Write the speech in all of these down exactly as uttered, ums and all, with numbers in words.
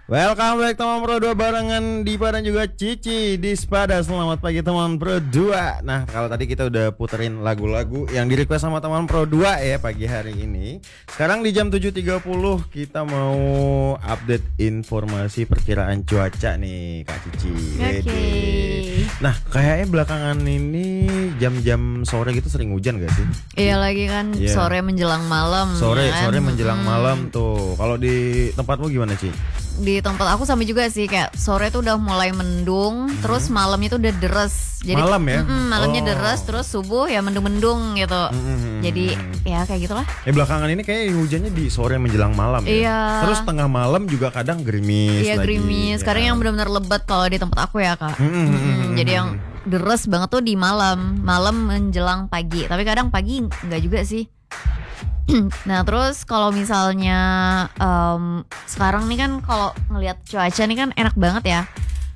Welcome back teman Pro dua barengan Dipa dan juga Cici di Spada. Selamat pagi teman Pro dua. Nah, kalau tadi kita udah puterin lagu-lagu yang di request sama teman Pro dua ya pagi hari ini. Sekarang di jam tujuh tiga puluh kita mau update informasi perkiraan cuaca nih Kak Cici. Oke. Okay. Nah, kayaknya belakangan ini jam-jam sore gitu sering hujan gak sih? Iya lagi kan yeah. sore menjelang malam. Sore, ya kan? sore menjelang hmm. malam tuh. Kalau di tempatmu gimana, Ci? Di tempat aku sama juga sih, kayak sore tuh udah mulai mendung, hmm. terus malamnya tuh udah deres. Jadi malam ya? Mm-mm, malamnya oh. deres, terus subuh ya mendung-mendung gitu. Hmm. Jadi ya kayak gitulah. Ya belakangan ini kayak hujannya di sore menjelang malam ya. Iya. Terus tengah malam juga kadang gerimis. Iya lagi, gerimis. Sekarang ya. yang benar-benar lebat kalau di tempat aku ya kak. Hmm. Hmm, jadi yang deres banget tuh di malam, malam menjelang pagi. Tapi kadang pagi nggak juga sih. Nah terus kalau misalnya um, sekarang nih kan kalau ngelihat cuaca nih kan enak banget ya,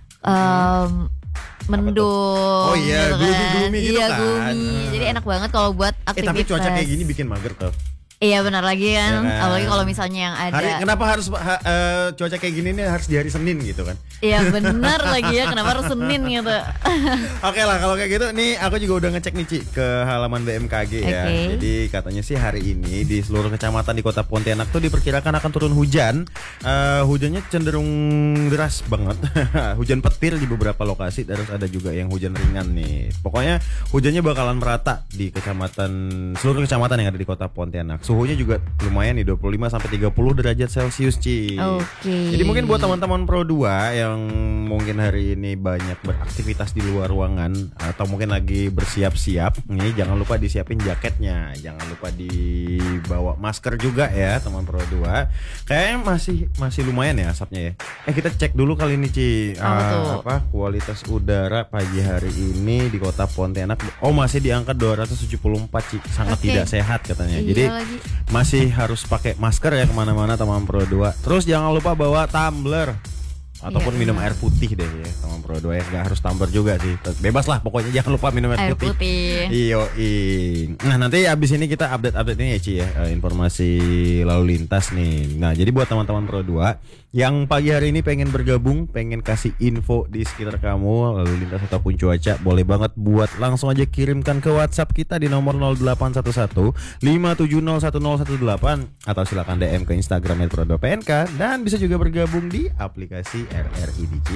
um, mendung. Oh iya, gitu kan. gloomy-gloomy gitu iya, kan. gloomy. Jadi enak banget kalau buat aktivitas. Eh tapi cuaca kayak gini bikin mager tuh. Iya benar lagi kan, ya kan? Apalagi kalau misalnya yang ada. Hari, kenapa harus ha, uh, cuaca kayak gini nih harus di hari Senin gitu kan? Iya benar lagi ya, kenapa harus Senin gitu? Oke lah kalau kayak gitu, nih aku juga udah ngecek nih Ci ke halaman B M K G ya. Okay. Jadi katanya sih hari ini di seluruh kecamatan di Kota Pontianak tuh diperkirakan akan turun hujan. Uh, hujannya cenderung deras banget, hujan petir di beberapa lokasi, terus ada juga yang hujan ringan nih. Pokoknya hujannya bakalan merata di kecamatan seluruh kecamatan yang ada di Kota Pontianak. Suhunya juga lumayan nih dua puluh lima sampai tiga puluh derajat Celcius Ci. Oke. Okay. Jadi mungkin buat teman-teman Pro dua yang mungkin hari ini banyak beraktivitas di luar ruangan atau mungkin lagi bersiap-siap, nih jangan lupa disiapin jaketnya, jangan lupa dibawa masker juga ya teman Pro dua. Kayaknya masih masih lumayan ya asapnya ya. Eh kita cek dulu kali ini Ci. Oh, uh, apa kualitas udara pagi hari ini di Kota Pontianak. Oh masih di angka dua ratus tujuh puluh empat Ci. Sangat okay. tidak sehat katanya. Iya. Jadi Lagi. masih harus pakai masker ya kemana-mana teman Pro dua. Terus jangan lupa bawa tumbler ataupun iya, minum air putih deh ya teman Pro dua ya. Gak harus tumbler juga sih, bebas lah pokoknya, jangan lupa minum air, air putih, putih. Iyo Nah nanti abis ini kita update-update ini ya Ci ya, informasi lalu lintas nih. Nah jadi buat teman-teman Pro dua yang pagi hari ini pengen bergabung, pengen kasih info di sekitar kamu lalu lintas ataupun cuaca, boleh banget buat langsung aja kirimkan ke WhatsApp kita di nomor nol delapan satu satu lima tujuh nol satu nol satu delapan atau silakan D M ke Instagram Pro dua P N K, dan bisa juga bergabung di aplikasi R R I D J